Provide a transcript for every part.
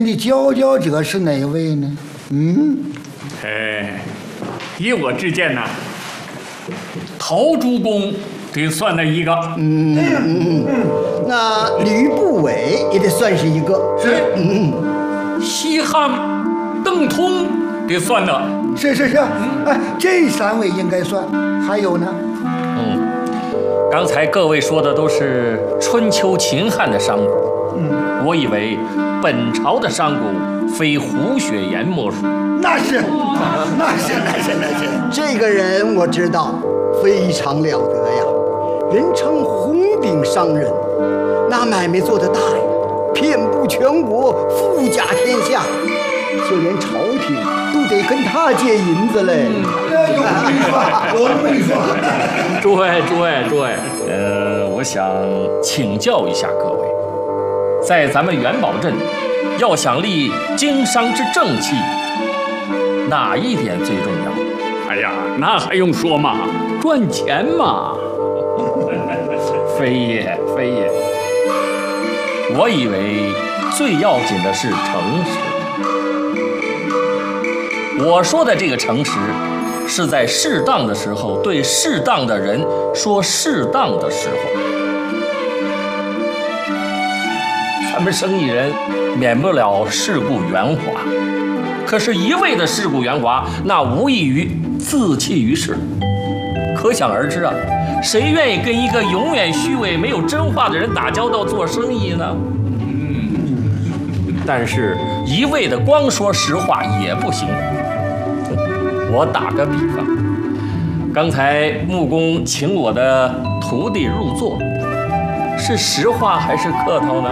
你佼佼者是哪位呢？ 依我之见呢，陶朱公得算那一个。 那吕不韦也得算是一个。 是。西汉邓通得算的。 是。哎，这3位应该算。还有呢？ 刚才各位说的都是春秋秦汉的商贾，我以为本朝的商贾非胡雪岩莫属。 那是。 这个人我知道，非常了得呀，人称红顶商人，那买卖做得大呀，遍布全国，富甲天下，就连朝廷都得跟他借银子嘞。 有这么一说。 诸位，我想请教一下各位，在咱们元宝镇，要想立经商之正气，哪一点最重要？ 哎呀，那还用说嘛，赚钱嘛。 非也。我以为最要紧的是诚实。我说的这个诚实，是在适当的时候对适当的人说适当的实话。咱们生意人免不了世故圆滑，可是一味的世故圆滑，那无异于自弃于世。可想而知啊，谁愿意跟一个永远虚伪、没有真话的人打交道做生意呢？但是，一味的光说实话也不行。我打个比方，刚才木工请我的徒弟入座，是实话还是客套呢？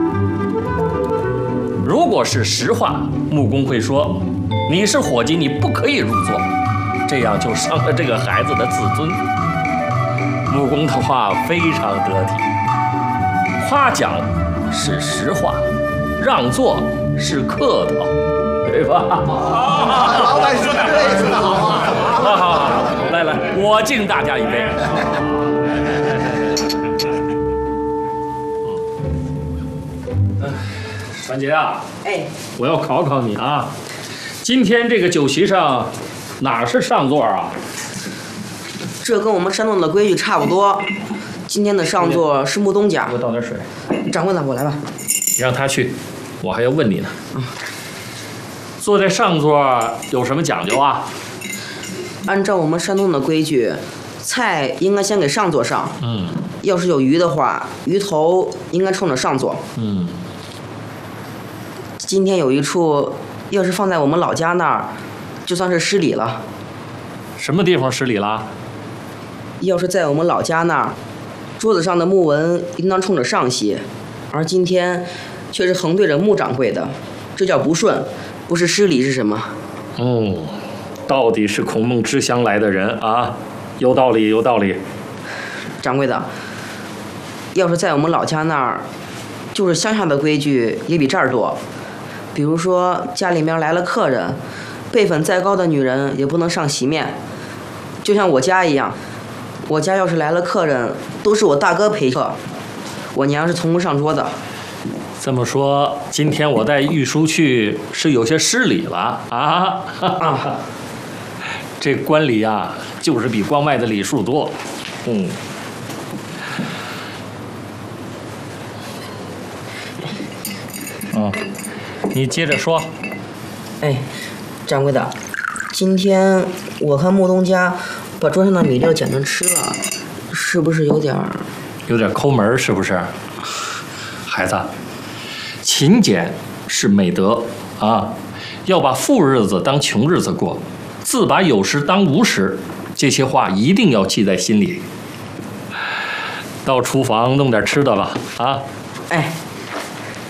如果是实话，木工会说：“你是伙计，你不可以入座。”这样就伤了这个孩子的自尊。木工的话非常得体，夸奖是实话，让座是客套，对吧？ 老板说的好。 好，来，我敬大家一杯。团结啊，我要考考你啊，今天这个酒席上哪是上座啊？ 这跟我们山东的规矩差不多。今天的上座是木东家。 给我倒点水。 掌柜的，我来吧。 你让他去，我还要问你呢。坐在上座有什么讲究啊？ 按照我们山东的规矩，菜应该先给上座上。要是有鱼的话，鱼头应该冲着上座。今天有一处，要是放在我们老家那儿，就算是失礼了。 什么地方失礼了？ 要是在我们老家那儿，桌子上的木纹应当冲着上些，而今天却是横对着穆掌柜的，这叫不顺，不是失礼是什么？ 到底是孔孟之乡来的人啊，有道理。 掌柜的，要是在我们老家那儿，就是乡下的规矩也比这儿多。比如说家里面来了客人，辈分再高的女人也不能上席面，就像我家一样。我家要是来了客人，都是我大哥陪客，我娘是从不上桌的。 这么说，今天我带玉书去是有些失礼了啊！这官礼啊，就是比关外的礼数多。你接着说。 掌柜的，今天我看木东家把桌上的米粒捡着吃了，是不是有点抠门，是不是？孩子，勤俭是美德啊，要把富日子当穷日子过，自把有时当无时，这些话一定要记在心里。到厨房弄点吃的吧，啊！